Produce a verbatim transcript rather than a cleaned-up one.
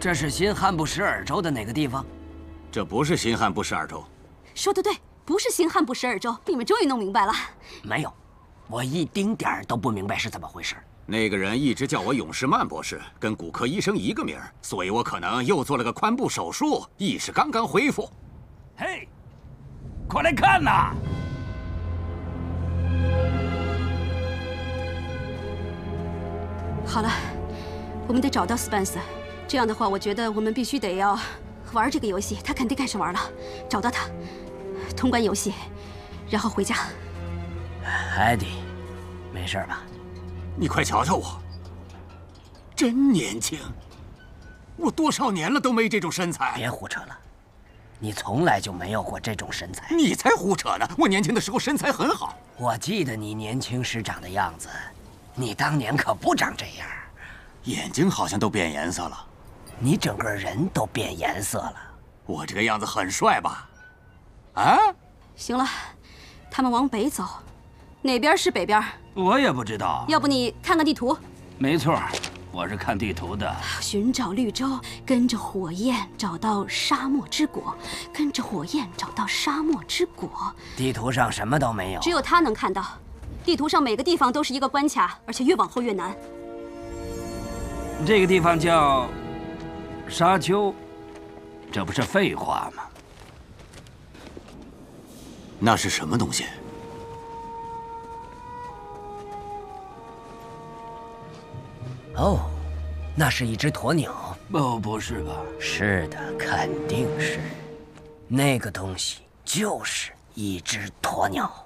这是新罕布什尔州的哪个地方？ 这不是新罕布什尔州。 说得对，不是新罕布什尔州。你们终于弄明白了。 没有，我一丁点儿都不明白是怎么回事。 那个人一直叫我勇士曼博士，跟骨科医生一个名儿，所以我可能又做了个髋部手术，意识刚刚恢复。 嘿，快来看呐！ 好了，我们得找到 Spencer。这样的话，我觉得我们必须得要玩这个游戏。他肯定开始玩了，找到他，通关游戏，然后回家。 艾迪，没事吧？ 你快瞧瞧我，真年轻！我多少年了都没这种身材。 别胡扯了，你从来就没有过这种身材。 你才胡扯呢！我年轻的时候身材很好。 我记得你年轻时长的样子。 你当年可不长这样， 眼睛好像都变颜色了， 你整个人都变颜色了。 我这个样子很帅吧？啊？ 行了，他们往北走，哪边是北边？ 我也不知道。 要不你看看地图？ 没错，我是看地图的。 寻找绿洲，跟着火焰找到沙漠之果，跟着火焰找到沙漠之果。 地图上什么都没有， 只有他能看到。 地图上每个地方都是一个关卡，而且越往后越难。 这个地方叫沙丘，这不是废话吗？ 那是什么东西？ 哦，那是一只鸵鸟。 哦，不是吧？ 是的，肯定是。那个东西就是一只鸵鸟。